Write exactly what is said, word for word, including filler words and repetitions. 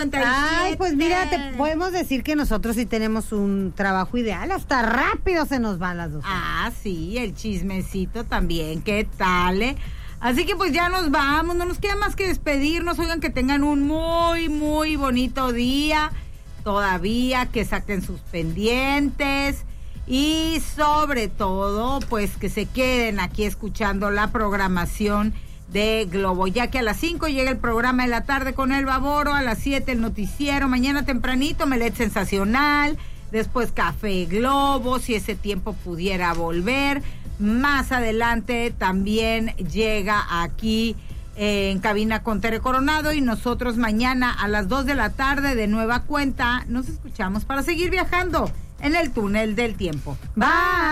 cincuenta y siete. Ay, pues mira, te podemos decir que nosotros sí tenemos un trabajo ideal. Hasta rápido se nos van las dos. Ah, sí, el chismecito también. ¿Qué tal, eh? Así que pues ya nos vamos, no nos queda más que despedirnos. Oigan, que tengan un muy, muy bonito día. Todavía, que saquen sus pendientes. Y sobre todo, pues que se queden aquí escuchando la programación de Globo, ya que a las cinco llega el programa de la tarde con Elba Boro, a las siete el noticiero, mañana tempranito Melet Sensacional, después Café Globo, si ese tiempo pudiera volver. Más adelante también llega aquí eh, en cabina con Tere Coronado, y nosotros mañana a las dos de la tarde de nueva cuenta nos escuchamos para seguir viajando en el túnel del tiempo. Bye.